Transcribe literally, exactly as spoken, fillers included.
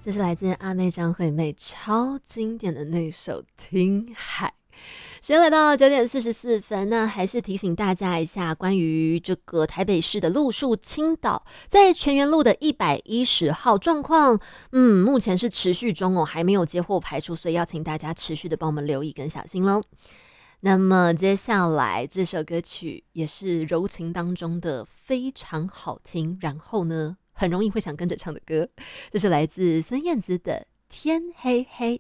这是来自阿妹张惠妹超经典的那首《听海》。时间来到九点四十四分，那还是提醒大家一下，关于这个台北市的路树倾倒，在泉源路的一百一十号状况，嗯，目前是持续中哦，还没有接获排除，所以要请大家持续的帮我们留意跟小心喽。那么接下来这首歌曲也是柔情当中的非常好听，然后呢，很容易会想跟着唱的歌，这是来自孙燕姿的《天黑黑》。